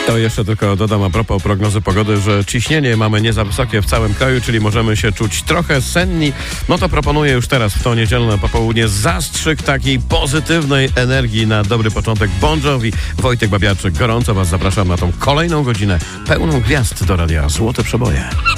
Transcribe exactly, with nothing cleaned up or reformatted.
To jeszcze tylko dodam a propos prognozy pogody, że ciśnienie mamy nie za wysokie w całym kraju, czyli możemy się czuć trochę senni. No to proponuję już teraz w to niedzielne popołudnie zastrzyk takiej pozytywnej energii na dobry początek. Bon Jovi, Wojtek Babiarczyk. Gorąco Was zapraszam na tą kolejną godzinę pełną gwiazd do radia Złote Przeboje.